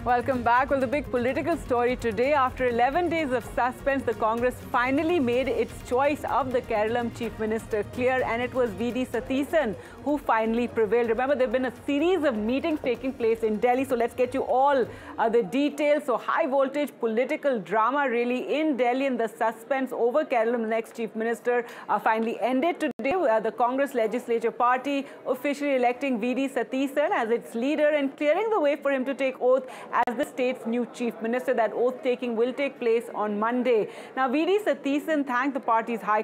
Welcome back. Well, the big political story today, after 11 days of suspense, the Congress finally made its choice of the Kerala Chief Minister clear, and it was V.D. Satheesan who finally prevailed. Remember, there have been a series of meetings taking place in Delhi, so let's get you all the details. So high voltage political drama really in Delhi, and the suspense over Kerala's next Chief Minister finally ended today. The Congress Legislature Party officially electing V.D. Satheesan as its leader and clearing the way for him to take oath as the state's new Chief Minister. That oath-taking will take place on Monday. Now, V.D. Satheesan thanked the party's High